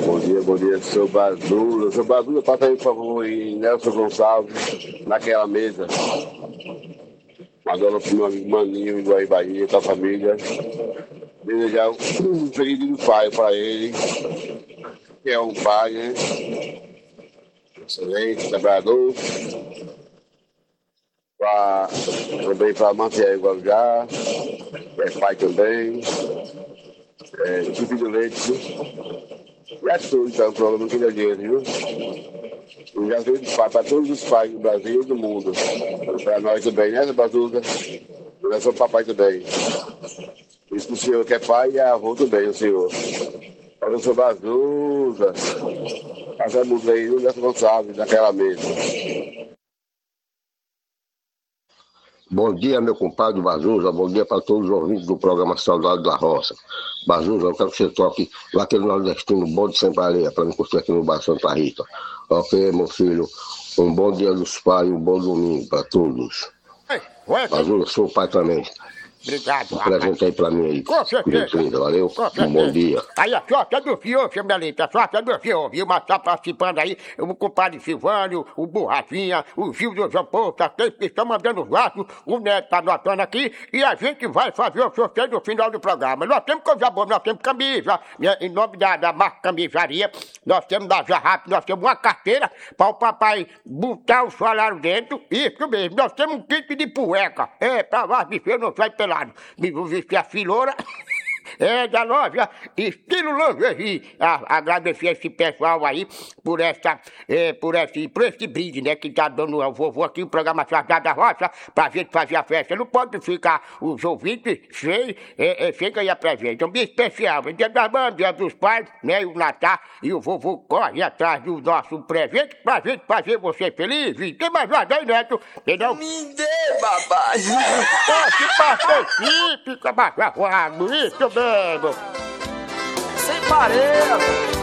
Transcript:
Bom dia, seu Badula. Seu Badula, passa aí, por favor, em Nelson Gonçalves, naquela mesa. Mandando pro meu amigo Maninho, em Guaibaí, com a família. Desejar um feliz dia do pai para ele, que é um pai, né? Excelente, trabalhador. Também para Mantier Guarujá, que é pai também. Tipo de leite. E é tudo, então, o programa que dá dinheiro, viu? Eu já veio de pai para todos os pais do Brasil e do mundo. Para nós também, né, Bazuca? Nós somos papai também. Isso que o senhor que é pai e avô também, o senhor. Eu sou Bazuca. Passamos aí no Nelson Gonçalves, naquela mesa. Bom dia, meu compadre Bazuza. Bom dia para todos os ouvintes do programa Saudade da Roça. Bazuza, eu quero que você toque lá aquele nordestino bom de Sempre Areia, para me curtir aqui no Bar Santa Rita. Ok, meu filho. Um bom dia dos pais e um bom domingo para todos. Bazuza, sou pai também. Obrigado, Apresenta aí pra mim aí. Com certeza. Valeu. Um bom dia. Aí a sorte é do senhor, seu Melita. A sorte é do senhor, viu? Mas tá participando aí o compadre Silvânio, o Borrachinha, o Gil do João Paulo, tá que estão mandando os gastos, o Neto tá anotando aqui, e a gente vai fazer o sorteio no final do programa. Nós temos coisa boa, nós temos camisa, né? Em nome da marca Camisaria, nós temos da Jarrap, nós temos uma carteira para o papai botar o salário dentro, isso mesmo, nós temos um kit de pueca, pra lá, bicho, não sai pelado. Me vou vestir a filoura. Da loja Estilo Lingerie. Agradecer esse pessoal aí por esse brinde, né? Que tá dando ao vovô aqui, o programa Saudade da Roça, pra gente fazer a festa. Não pode ficar os ouvintes sem ganhar presente. É um dia especial. Dia das mães, dia dos pais, né? E o Natal. E o vovô corre atrás do nosso presente pra gente fazer você feliz. E tem mais nada aí, Neto? Entendeu? Me dê, papai. Se participe, fica mais isso mesmo. Sem pareira.